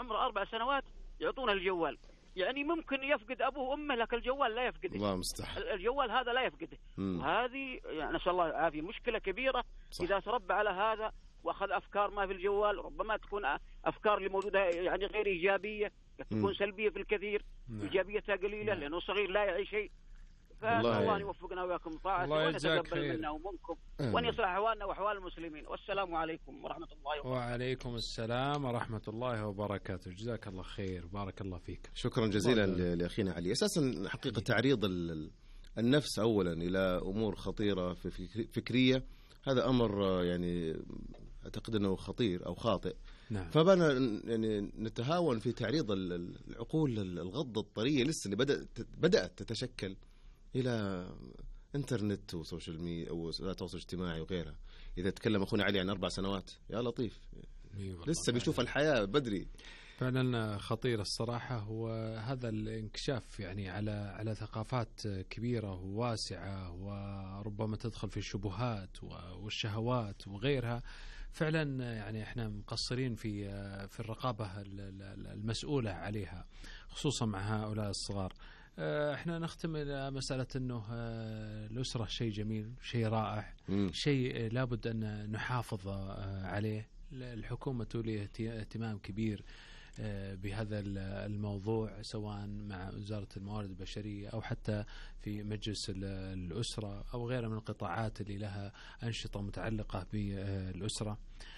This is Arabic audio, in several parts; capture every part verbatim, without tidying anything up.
عمره أربع سنوات يعطونه الجوال. يعني ممكن يفقد أبوه وأمه لكن الجوال لا يفقده. الله مستحيل. الجوال هذا لا يفقده. وهذه يعني نسأل الله العافية مشكلة كبيرة. صح. إذا تربى على هذا وأخذ أفكار ما في الجوال ربما تكون أفكار اللي موجودة يعني غير إيجابية، تكون سلبية في الكثير. نعم. إيجابيتها قليلة. نعم. لأنه صغير لا يعي شيء. فالله يوفقنا وياكم طاعته ونتقبل منا ومنكم وأن يصلح أحوالنا وأحوال المسلمين. والسلام عليكم ورحمة الله وبركاته. وعليكم السلام ورحمة الله وبركاته. جزاك الله خير، بارك الله فيك. شكرا جزيلا لأخينا علي. أساسا حقيقة تعريض النفس أولا إلى أمور خطيرة فكرية هذا أمر يعني أعتقد أنه خطير أو خاطئ. نعم. فبنا يعني نتهاون في تعريض العقول الغضة الطرية لسه اللي بدأت بدأت تتشكل إلى إنترنت وسوشيال ميديا أو تواصل اجتماعي وغيرها. إذا تكلم أخونا علي عن أربع سنوات يا لطيف لسه بيشوف الحياة بدري. فعلا خطير الصراحة. وهذا الانكشاف يعني على على ثقافات كبيرة وواسعة وربما تدخل في الشبهات والشهوات وغيرها. فعلا يعني احنا مقصرين في في الرقابة المسؤولة عليها خصوصا مع هؤلاء الصغار. احنا نختم الى مسألة انه الأسرة شيء جميل، شيء رائع، شيء لابد ان نحافظ عليه. الحكومة تولي اهتمام كبير بهذا الموضوع سواء مع وزارة الموارد البشرية أو حتى في مجلس الأسرة أو غيرها من القطاعات اللي لها أنشطة متعلقة بالأسرة.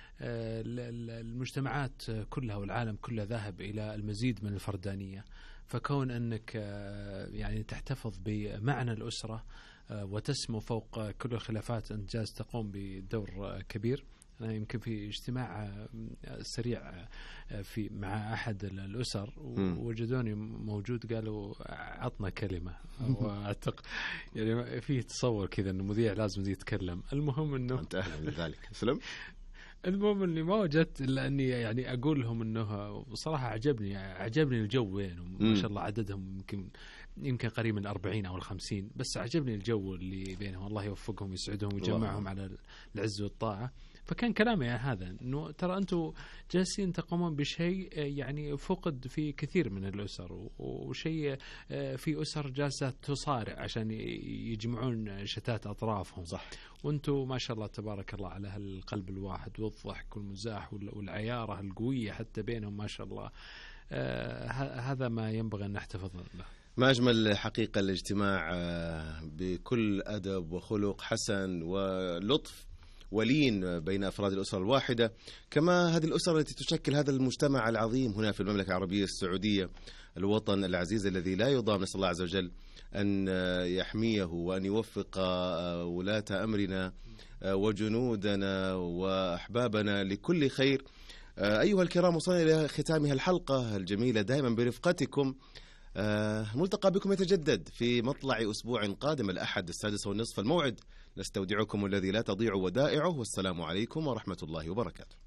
المجتمعات كلها والعالم كله ذاهب إلى المزيد من الفردانية. فكون أنك يعني تحتفظ بمعنى الأسرة وتسمو فوق كل الخلافات أنت جالس تقوم بدور كبير. أنا يمكن في اجتماع سريع في مع أحد الأسر ووجدوني موجود قالوا عطنا كلمة وأعتقد يعني فيه تصور كذا إنه مذيع لازم يتكلم. المهم إنه أنت أهلا لذلك سلام. المهم اني ما وجدت الا اني يعني اقول لهم انه بصراحه عجبني عجبني الجو وين ما شاء الله عددهم يمكن يمكن قريب من الأربعين او الخمسين بس عجبني الجو اللي بينهم. الله يوفقهم ويسعدهم ويجمعهم على العز والطاعه. فكان كلامي هذا انه ترى انتم جالسين تقومون بشيء يعني فقد في كثير من الاسر وشيء في اسر جالسه تصارع عشان يجمعون شتات اطرافهم. صح. وانتم ما شاء الله تبارك الله على هالقلب الواحد والضحك والمزاح والعياره القويه حتى بينهم ما شاء الله. آه هذا ما ينبغي ان نحتفظ به. ما أجمل حقيقة الاجتماع بكل أدب وخلق حسن ولطف ولين بين أفراد الأسرة الواحدة. كما هذه الأسرة التي تشكل هذا المجتمع العظيم هنا في المملكة العربية السعودية، الوطن العزيز الذي لا يضام. نسأل الله عز وجل أن يحميه وأن يوفق ولاة أمرنا وجنودنا وأحبابنا لكل خير. أيها الكرام، وصلنا إلى ختام الحلقة الجميلة دائما برفقتكم. ملتقى بكم يتجدد في مطلع أسبوع قادم الأحد السادس والنصف الموعد. نستودعكم الذي لا تضيع ودائعه، والسلام عليكم ورحمة الله وبركاته.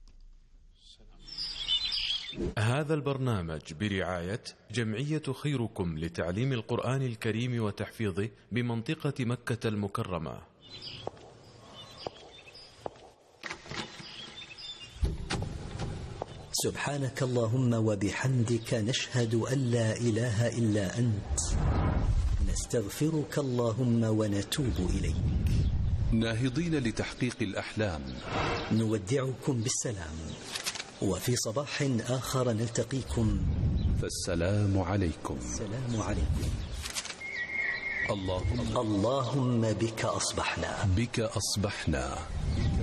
هذا البرنامج برعاية جمعية خيركم لتعليم القرآن الكريم وتحفيظه بمنطقة مكة المكرمة. سبحانك اللهم وبحمدك نشهد أن لا إله إلا أنت نستغفرك اللهم ونتوب إليك. ناهضين لتحقيق الأحلام نودعكم بالسلام، وفي صباح آخر نلتقيكم، فالسلام عليكم. السلام عليكم. اللهم اللهم بك أصبحنا بك أصبحنا